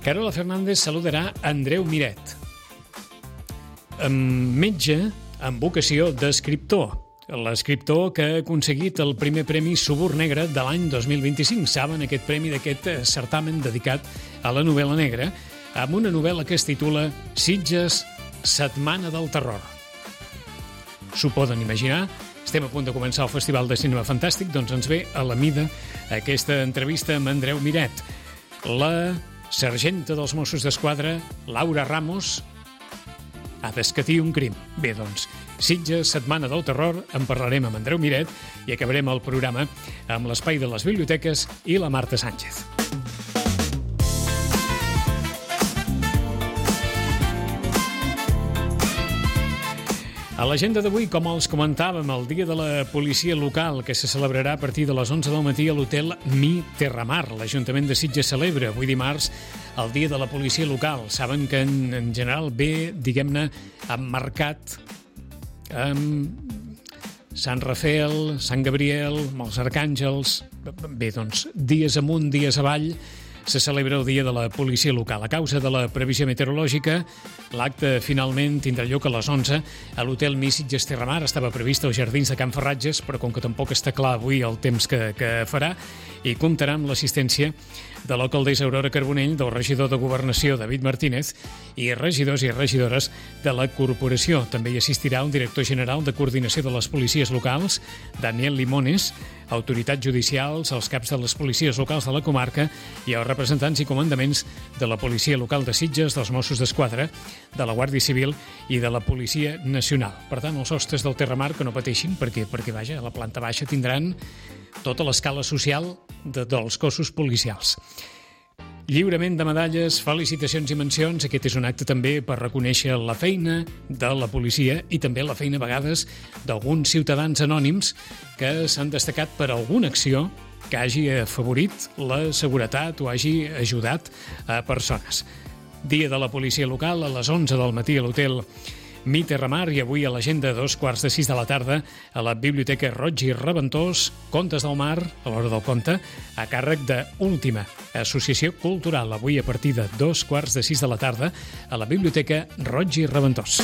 Carola Fernández saludarà Andreu Miret, metge amb vocació d'escriptor. L'escriptor que ha aconseguit el primer Premi Suburn Negre de l'any 2025. Saben, aquest premi d'aquest certamen dedicat a la novel·la negra, amb una novel·la que es titula Sitges, Setmana del Terror. S'ho poden imaginar? Estem a punt de començar el Festival de Cinema Fantàstic, doncs ens ve a la mida aquesta entrevista amb Andreu Miret. La sergenta dels Mossos d'Esquadra, Laura Ramos, ha d'escatir un crim. Bé, doncs, Sitges, Setmana del Terror, en parlarem amb Andreu Miret i acabarem el programa amb l'espai de les biblioteques i la Marta Sánchez. A l'agenda d'avui, com els comentàvem, el Dia de la Policia Local, que se celebrarà a partir de les 11 del matí a l'hotel Mi Terramar. L'Ajuntament de Sitges celebra avui dimarts el Dia de la Policia Local. Saben que en general ve, diguem-ne, emmarcat amb Sant Rafael, Sant Gabriel, amb els arcàngels. Bé, doncs, dies amunt, dies avall, se celebra el Dia de la Policia Local. A causa de la previsió meteorològica, l'acte finalment tindrà lloc a les 11 a l'hotel Mi Sitges Terramar. Estava previst als jardins de Can Ferratges, però com que tampoc està clar avui el temps que farà, i comptarà amb l'assistència de l'alcaldessa Aurora Carbonell, del regidor de Governació David Martínez i regidors i regidores de la corporació. També hi assistirà el director general de Coordinació de les Policies Locals, Daniel Limones, autoritats judicials, els caps de les policies locals de la comarca i els representants i comandaments de la Policia Local de Sitges, dels Mossos d'Esquadra, de la Guàrdia Civil i de la Policia Nacional. Per tant, els hostes del Terramar que no pateixin perquè vaja, a la planta baixa tindran tota l'escala social dels cossos policials. Lliurament de medalles, felicitacions i mencions. Aquest és un acte també per reconèixer la feina de la policia i també la feina a vegades d'alguns ciutadans anònims que s'han destacat per alguna acció que hagi afavorit la seguretat o hagi ajudat a persones. Dia de la policia local a les 11 del matí a l'hotel Mi Terramar i avui a l'agenda 5:45 de la tarda a la Biblioteca Roig i Reventós, Contes del Mar, a l'hora del conte, a càrrec de Última, associació cultural, avui a partir de 5:45 de la tarda a la Biblioteca Roig i Reventós.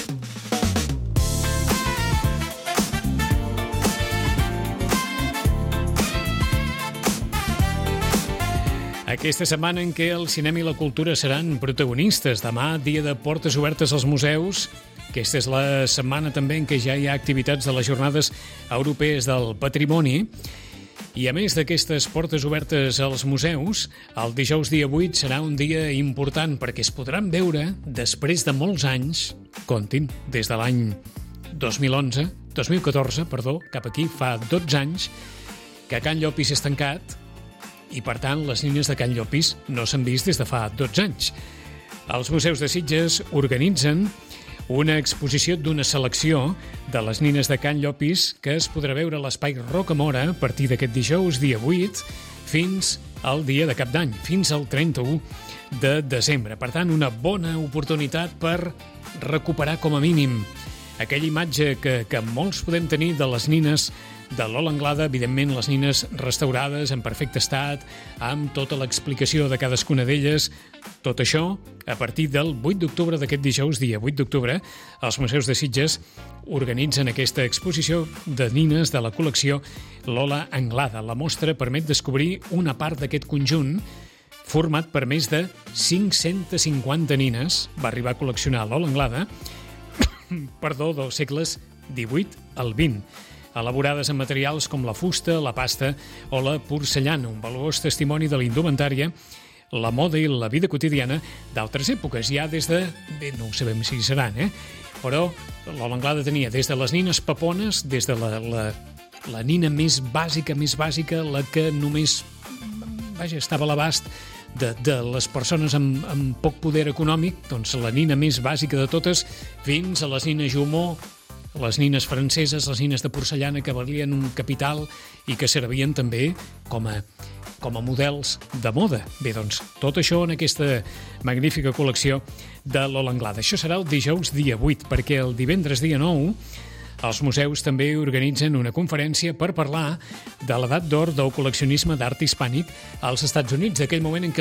Aquesta setmana en què el cinema i la cultura seran protagonistes. Demà, dia de portes obertes als museus. Aquesta és la setmana també en què ja hi ha activitats de les Jornades Europees del Patrimoni. I a més d'aquestes portes obertes als museus, el dijous dia 8 serà un dia important perquè es podran veure, després de molts anys, comptin, des de l'any 2014, cap aquí, fa 12 anys, que Can Llopis és tancat i, per tant, les nines de Can Llopis no s'han vist des de fa 12 anys. Els museus de Sitges organitzen una exposició d'una selecció de les nines de Can Llopis que es podrà veure a l'Espai Rocamora a partir d'aquest dijous, dia 8, fins al dia de Cap d'Any, fins al 31 de desembre. Per tant, una bona oportunitat per recuperar com a mínim aquella imatge que molts podem tenir de les nines de l'Ola Anglada, evidentment les nines restaurades, en perfecte estat, amb tota l'explicació de cadascuna d'elles. Tot això, a partir del 8 d'octubre d'aquest dijous, dia 8 d'octubre, els museus de Sitges organitzen aquesta exposició de nines de la col·lecció l'Ola Anglada. La mostra permet descobrir una part d'aquest conjunt format per més de 550 nines. Va arribar a col·leccionar l'Ola Anglada, dels segles XVIII al XX, elaborades en materials com la fusta, la pasta o la porcellana, un valuós testimoni de la indumentària, la moda i la vida quotidiana d'altres èpoques, ja des de... Bé, no ho sabem si seran, però l'Ola Anglada tenia des de les nines papones, des de la nina més bàsica, la que només estava a l'abast de les persones amb poc poder econòmic, doncs la nina més bàsica de totes, fins a les nines Jumó, les nines franceses, les nines de porcellana que valien un capital i que servien també com a models de moda. Bé, doncs, tot això en aquesta magnífica col·lecció de l'Ola Anglada. Això serà el dijous dia 8, perquè el divendres dia 9 Els museus també organitzen una conferència per parlar de l'edat d'or del col·leccionisme d'art hispànic als Estats Units, aquell moment en què